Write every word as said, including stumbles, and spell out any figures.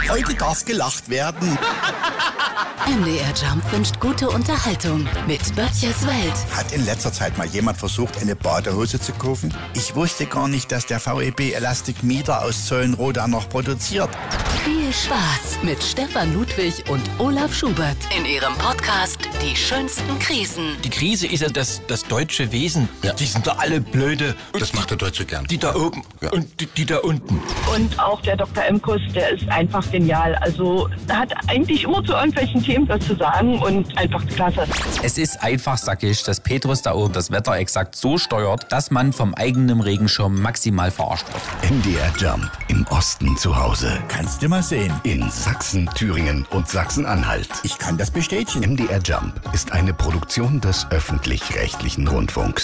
Heute darf gelacht werden. M D R Jump wünscht gute Unterhaltung mit Böttchers Welt. Hat in letzter Zeit mal jemand versucht, eine Badehose zu kaufen? Ich wusste gar nicht, dass der V E B Elastic Mieder aus Zollenroda noch produziert. Viel Spaß mit Stefan Ludwig und Olaf Schubert in ihrem Podcast Die schönsten Krisen. Die Krise ist ja das, das deutsche Wesen. Ja. Die sind da alle blöde. Das macht der Deutsche gern. Die da oben ja. und die, die da unten. Und auch der Doktor Emkus, der ist einfach genial. Also er hat eigentlich immer zu irgendwelchen Themen was zu sagen und einfach klasse. Es ist einfach, sag ich, dass Petrus da oben das Wetter exakt so steuert, dass man vom eigenen Regenschirm maximal verarscht wird. M D R Jump im Osten zu Hause. Kannst du mal sehen. In Sachsen, Thüringen und Sachsen-Anhalt. Ich kann das bestätigen. M D R Jump ist eine Produktion des öffentlich-rechtlichen Rundfunks.